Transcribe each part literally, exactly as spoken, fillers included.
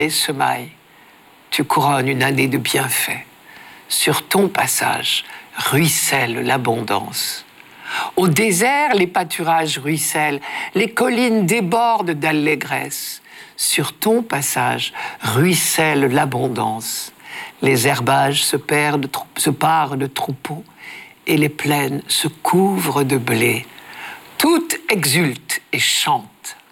et semailles, tu couronnes une année de bienfaits. Sur ton passage ruisselle l'abondance. Au désert, les pâturages ruissellent, les collines débordent d'allégresse. Sur ton passage ruisselle l'abondance. Les herbages se, perdent, se parent de troupeaux et les plaines se couvrent de blé. Tout exulte et chante.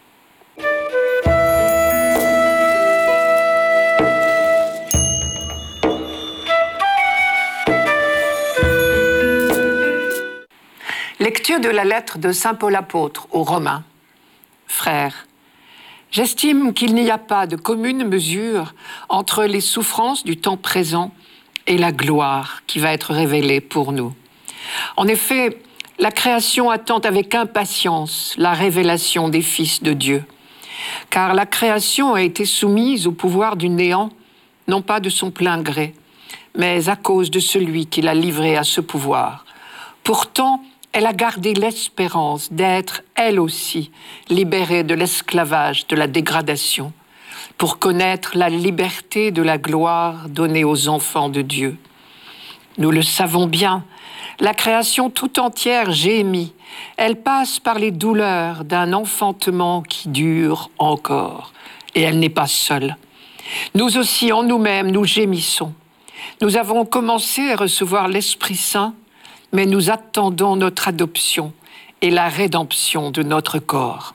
Lecture de la lettre de saint Paul apôtre aux Romains. Frères, j'estime qu'il n'y a pas de commune mesure entre les souffrances du temps présent et la gloire qui va être révélée pour nous. En effet, la création attend avec impatience la révélation des fils de Dieu. Car la création a été soumise au pouvoir du néant, non pas de son plein gré, mais à cause de celui qui l'a livrée à ce pouvoir. Pourtant, elle a gardé l'espérance d'être, elle aussi, libérée de l'esclavage, de la dégradation, pour connaître la liberté de la gloire donnée aux enfants de Dieu. Nous le savons bien, la création tout entière gémit. Elle passe par les douleurs d'un enfantement qui dure encore. Et elle n'est pas seule. Nous aussi, en nous-mêmes, nous gémissons. Nous avons commencé à recevoir l'Esprit Saint, mais nous attendons notre adoption et la rédemption de notre corps.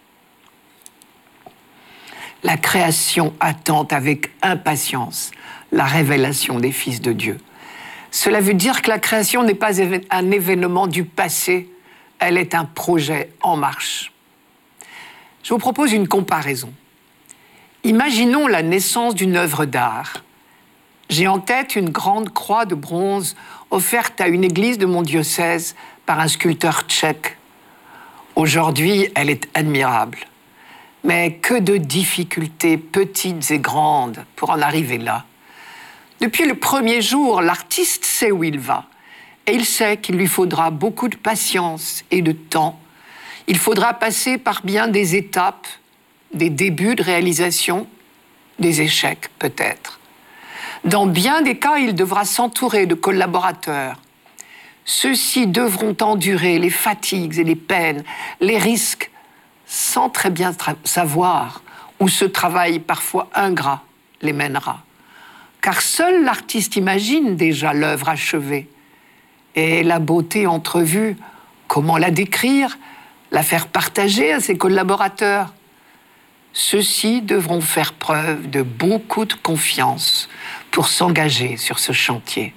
La création attend avec impatience la révélation des fils de Dieu. Cela veut dire que la création n'est pas un événement du passé, elle est un projet en marche. Je vous propose une comparaison. Imaginons la naissance d'une œuvre d'art. J'ai en tête une grande croix de bronze offerte à une église de mon diocèse par un sculpteur tchèque. Aujourd'hui, elle est admirable. Mais que de difficultés petites et grandes pour en arriver là. Depuis le premier jour, l'artiste sait où il va. Et il sait qu'il lui faudra beaucoup de patience et de temps. Il faudra passer par bien des étapes, des débuts de réalisation, des échecs peut-être. Dans bien des cas, il devra s'entourer de collaborateurs. Ceux-ci devront endurer les fatigues et les peines, les risques, sans très bien tra- savoir où ce travail parfois ingrat les mènera. Car seul l'artiste imagine déjà l'œuvre achevée. Et la beauté entrevue, comment la décrire, la faire partager à ses collaborateurs? Ceux-ci devront faire preuve de beaucoup de confiance pour s'engager sur ce chantier.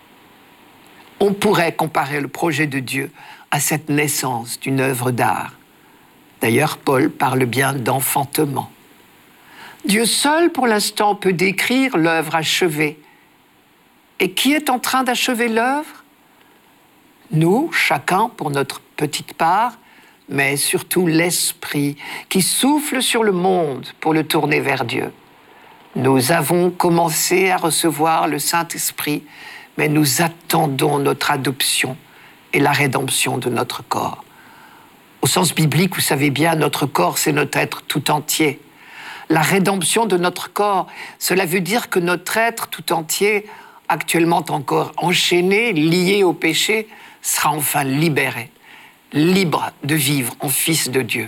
On pourrait comparer le projet de Dieu à cette naissance d'une œuvre d'art. D'ailleurs, Paul parle bien d'enfantement. Dieu seul, pour l'instant, peut décrire l'œuvre achevée. Et qui est en train d'achever l'œuvre? Nous, chacun pour notre petite part, mais surtout l'Esprit qui souffle sur le monde pour le tourner vers Dieu. Nous avons commencé à recevoir le Saint-Esprit, mais nous attendons notre adoption et la rédemption de notre corps. Au sens biblique, vous savez bien, notre corps, c'est notre être tout entier. La rédemption de notre corps, cela veut dire que notre être tout entier, actuellement encore enchaîné, lié au péché, sera enfin libéré, libre de vivre en fils de Dieu.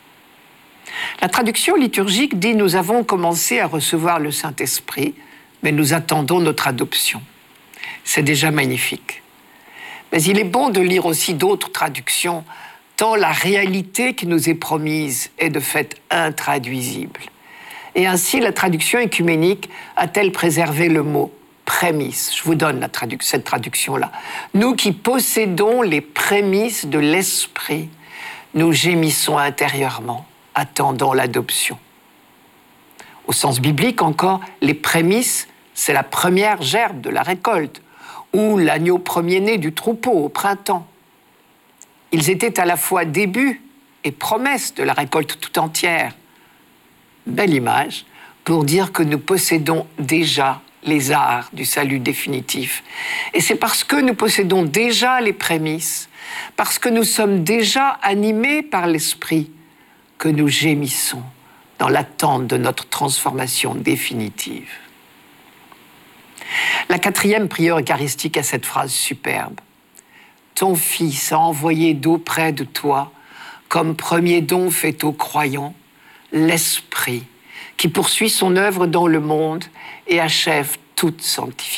La traduction liturgique dit « Nous avons commencé à recevoir le Saint-Esprit, mais nous attendons notre adoption ». C'est déjà magnifique. Mais il est bon de lire aussi d'autres traductions, tant la réalité qui nous est promise est de fait intraduisible. Et ainsi, la traduction écuménique a-t-elle préservé le mot « prémices ». Je vous donne la tradu- cette traduction-là. « Nous qui possédons les prémices de l'Esprit, nous gémissons intérieurement, attendant l'adoption. » Au sens biblique encore, les prémices, c'est la première gerbe de la récolte, ou l'agneau premier-né du troupeau au printemps. Ils étaient à la fois début et promesse de la récolte tout entière. Belle image pour dire que nous possédons déjà les arts du salut définitif. Et c'est parce que nous possédons déjà les prémices, parce que nous sommes déjà animés par l'Esprit, que nous gémissons dans l'attente de notre transformation définitive. La quatrième prière eucharistique a cette phrase superbe. « Ton Fils a envoyé d'auprès de toi, comme premier don fait aux croyants, l'Esprit qui poursuit son œuvre dans le monde et achève toute sanctification. »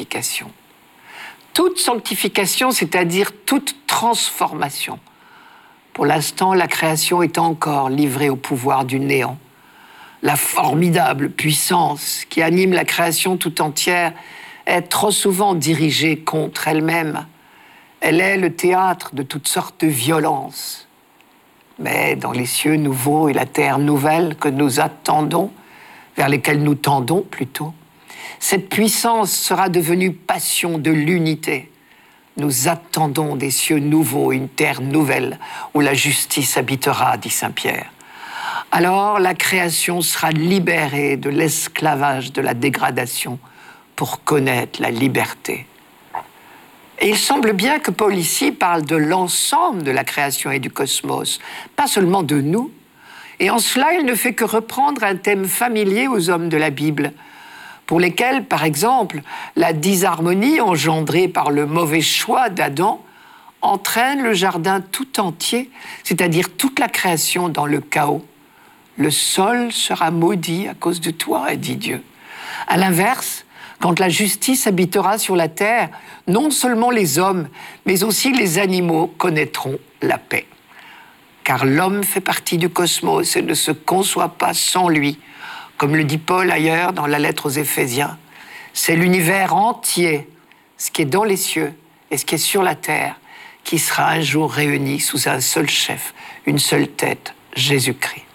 Toute sanctification, c'est-à-dire toute transformation. Pour l'instant, la création est encore livrée au pouvoir du néant. La formidable puissance qui anime la création tout entière est trop souvent dirigée contre elle-même. Elle est le théâtre de toutes sortes de violences. Mais dans les cieux nouveaux et la terre nouvelle que nous attendons, vers lesquels nous tendons plutôt, cette puissance sera devenue passion de l'unité. Nous attendons des cieux nouveaux, une terre nouvelle, où la justice habitera, dit saint Pierre. Alors la création sera libérée de l'esclavage de la dégradation pour connaître la liberté. Et il semble bien que Paul ici parle de l'ensemble de la création et du cosmos, pas seulement de nous. Et en cela, il ne fait que reprendre un thème familier aux hommes de la Bible, pour lesquels, par exemple, la disharmonie engendrée par le mauvais choix d'Adam entraîne le jardin tout entier, c'est-à-dire toute la création dans le chaos. Le sol sera maudit à cause de toi, a dit Dieu. À l'inverse, quand la justice habitera sur la terre, non seulement les hommes, mais aussi les animaux connaîtront la paix. Car l'homme fait partie du cosmos et ne se conçoit pas sans lui. Comme le dit Paul ailleurs dans la lettre aux Éphésiens, c'est l'univers entier, ce qui est dans les cieux et ce qui est sur la terre, qui sera un jour réuni sous un seul chef, une seule tête, Jésus-Christ.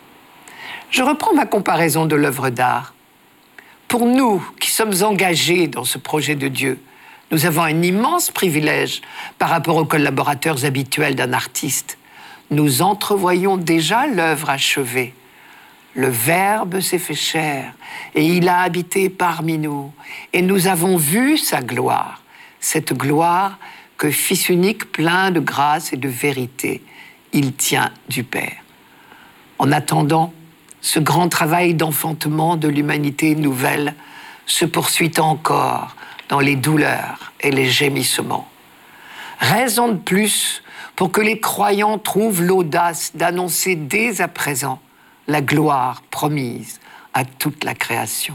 Je reprends ma comparaison de l'œuvre d'art. Pour nous qui sommes engagés dans ce projet de Dieu, nous avons un immense privilège par rapport aux collaborateurs habituels d'un artiste. Nous entrevoyons déjà l'œuvre achevée. Le Verbe s'est fait chair et il a habité parmi nous. Et nous avons vu sa gloire, cette gloire que Fils unique plein de grâce et de vérité, il tient du Père. En attendant, ce grand travail d'enfantement de l'humanité nouvelle se poursuit encore dans les douleurs et les gémissements. Raison de plus pour que les croyants trouvent l'audace d'annoncer dès à présent la gloire promise à toute la création.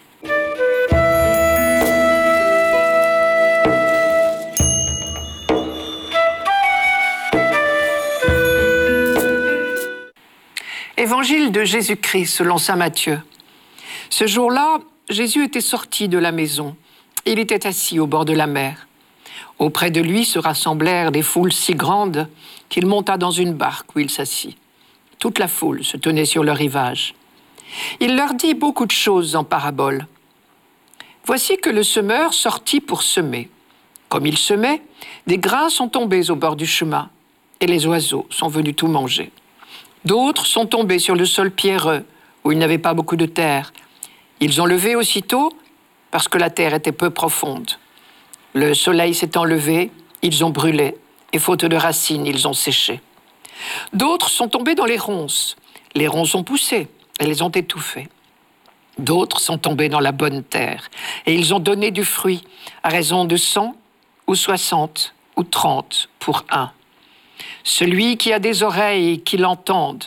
Évangile de Jésus-Christ selon saint Matthieu. Ce jour-là, Jésus était sorti de la maison. Il était assis au bord de la mer. Auprès de lui se rassemblèrent des foules si grandes qu'il monta dans une barque où il s'assit. Toute la foule se tenait sur le rivage. Il leur dit beaucoup de choses en paraboles. Voici que le semeur sortit pour semer. Comme il semait, des grains sont tombés au bord du chemin et les oiseaux sont venus tout manger. D'autres sont tombés sur le sol pierreux où il n'avait pas beaucoup de terre. Ils ont levé aussitôt parce que la terre était peu profonde. Le soleil s'étant levé, ils ont brûlé et faute de racines, ils ont séché. D'autres sont tombés dans les ronces. Les ronces ont poussé et les ont étouffés. D'autres sont tombés dans la bonne terre et ils ont donné du fruit à raison de cent ou soixante ou trente pour un. Celui qui a des oreilles et qui l'entende.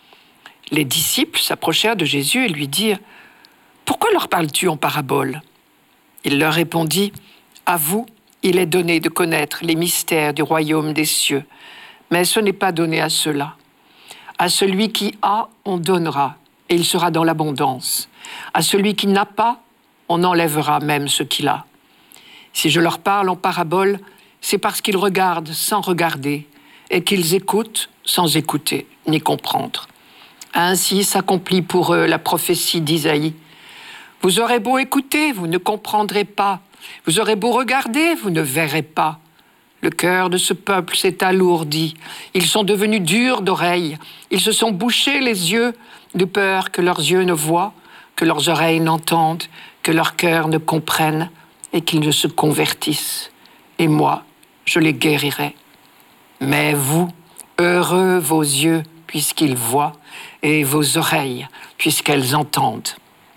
Les disciples s'approchèrent de Jésus et lui dirent « Pourquoi leur parles-tu en parabole ?» Il leur répondit « À vous, il est donné de connaître les mystères du royaume des cieux, mais ce n'est pas donné à ceux-là. À celui qui a, on donnera, et il sera dans l'abondance. À celui qui n'a pas, on enlèvera même ce qu'il a. Si je leur parle en parabole, c'est parce qu'ils regardent sans regarder, et qu'ils écoutent sans écouter, ni comprendre. Ainsi s'accomplit pour eux la prophétie d'Isaïe. Vous aurez beau écouter, vous ne comprendrez pas. Vous aurez beau regarder, vous ne verrez pas. Le cœur de ce peuple s'est alourdi. Ils sont devenus durs d'oreilles. Ils se sont bouchés les yeux de peur que leurs yeux ne voient, que leurs oreilles n'entendent, que leur cœur ne comprenne et qu'ils ne se convertissent. Et moi, je les guérirai. Mais vous, heureux vos yeux, puisqu'ils voient, et vos oreilles, puisqu'elles entendent.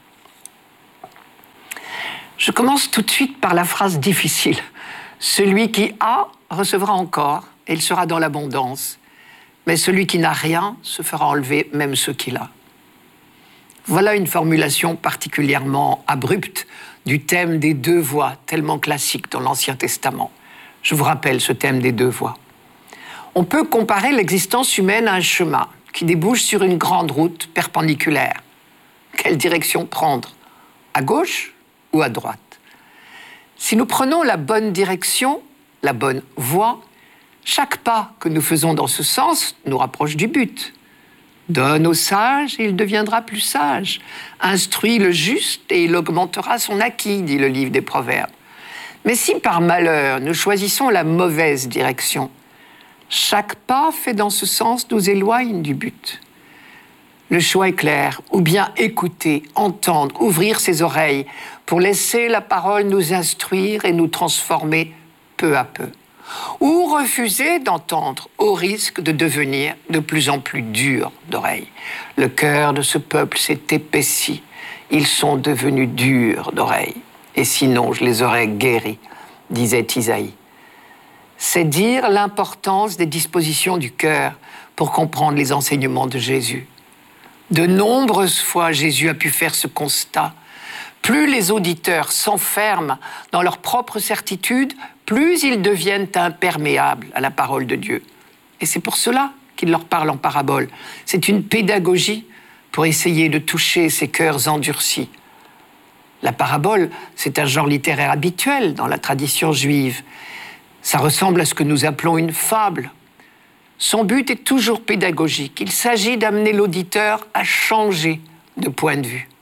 Je commence tout de suite par la phrase difficile. Celui qui a recevra encore, et il sera dans l'abondance. Mais celui qui n'a rien se fera enlever même ce qu'il a. Voilà une formulation particulièrement abrupte du thème des deux voies, tellement classique dans l'Ancien Testament. Je vous rappelle ce thème des deux voies. On peut comparer l'existence humaine à un chemin qui débouche sur une grande route perpendiculaire. Quelle direction prendre? À gauche ou à droite? Si nous prenons la bonne direction, la bonne voie, chaque pas que nous faisons dans ce sens nous rapproche du but. Donne au sage et il deviendra plus sage. Instruis le juste et il augmentera son acquis, dit le livre des Proverbes. Mais si par malheur nous choisissons la mauvaise direction, chaque pas fait dans ce sens nous éloigne du but. Le choix est clair, ou bien écouter, entendre, ouvrir ses oreilles pour laisser la parole nous instruire et nous transformer peu à peu. Ou refuser d'entendre au risque de devenir de plus en plus dur d'oreille. Le cœur de ce peuple s'est épaissi. Ils sont devenus durs d'oreille. Et sinon, je les aurais guéris, disait Isaïe. C'est dire l'importance des dispositions du cœur pour comprendre les enseignements de Jésus. De nombreuses fois, Jésus a pu faire ce constat. Plus les auditeurs s'enferment dans leur propre certitude, plus ils deviennent imperméables à la parole de Dieu. Et c'est pour cela qu'il leur parle en parabole. C'est une pédagogie pour essayer de toucher ces cœurs endurcis. La parabole, c'est un genre littéraire habituel dans la tradition juive. Ça ressemble à ce que nous appelons une fable. Son but est toujours pédagogique. Il s'agit d'amener l'auditeur à changer de point de vue.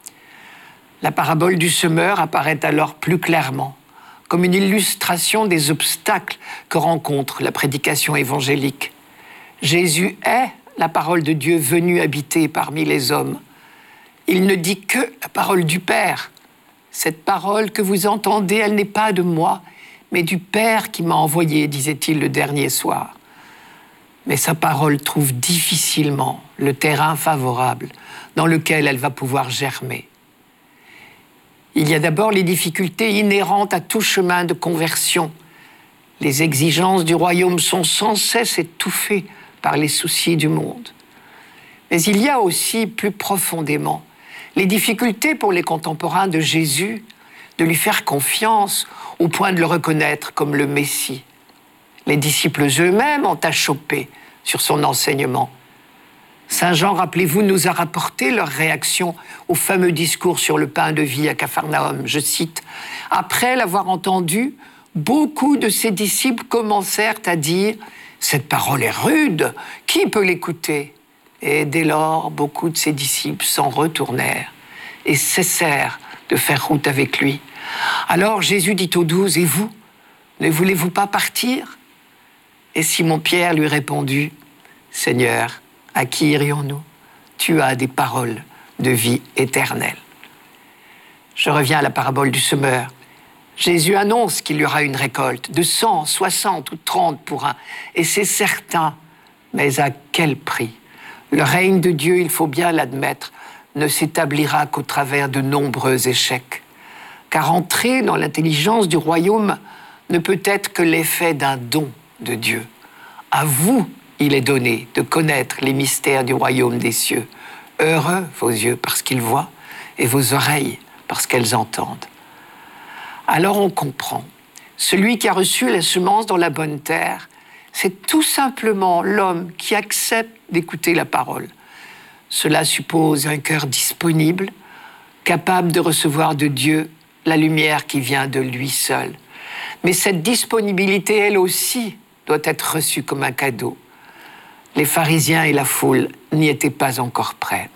La parabole du semeur apparaît alors plus clairement, comme une illustration des obstacles que rencontre la prédication évangélique. Jésus est la parole de Dieu venue habiter parmi les hommes. Il ne dit que la parole du Père. Cette parole que vous entendez, elle n'est pas de moi, mais du Père qui m'a envoyé, disait-il le dernier soir. Mais sa parole trouve difficilement le terrain favorable dans lequel elle va pouvoir germer. Il y a d'abord les difficultés inhérentes à tout chemin de conversion. Les exigences du royaume sont sans cesse étouffées par les soucis du monde. Mais il y a aussi, plus profondément, les difficultés pour les contemporains de Jésus de lui faire confiance au point de le reconnaître comme le Messie. Les disciples eux-mêmes ont achoppé sur son enseignement. Saint Jean, rappelez-vous, nous a rapporté leur réaction au fameux discours sur le pain de vie à Capharnaüm. Je cite, « Après l'avoir entendu, beaucoup de ses disciples commencèrent à dire « Cette parole est rude, qui peut l'écouter ?» Et dès lors, beaucoup de ses disciples s'en retournèrent et cessèrent de faire route avec lui. Alors Jésus dit aux douze, « Et vous, ne voulez-vous pas partir ?» Et Simon-Pierre lui répondit, « Seigneur, à qui irions-nous? Tu as des paroles de vie éternelle. » Je reviens à la parabole du semeur. Jésus annonce qu'il y aura une récolte de cent, soixante ou trente pour un. Et c'est certain, mais à quel prix? Le règne de Dieu, il faut bien l'admettre, ne s'établira qu'au travers de nombreux échecs. Car entrer dans l'intelligence du royaume ne peut être que l'effet d'un don de Dieu. À vous, il est donné de connaître les mystères du royaume des cieux. Heureux vos yeux parce qu'ils voient et vos oreilles parce qu'elles entendent. Alors on comprend. Celui qui a reçu la semence dans la bonne terre, c'est tout simplement l'homme qui accepte d'écouter la parole. Cela suppose un cœur disponible, capable de recevoir de Dieu la lumière qui vient de lui seul. Mais cette disponibilité, elle aussi, doit être reçue comme un cadeau. Les pharisiens et la foule n'y étaient pas encore prêts.